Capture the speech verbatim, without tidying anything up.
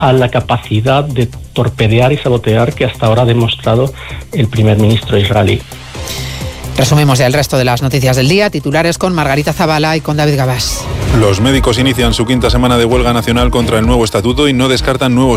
a la capacidad de torpedear y sabotear que hasta ahora ha demostrado el primer ministro israelí. Resumimos ya el resto de las noticias del día. Titulares con Margarita Zavala y con David Gabás. Los médicos inician su quinta semana de huelga nacional contra el nuevo estatuto y no descartan nuevos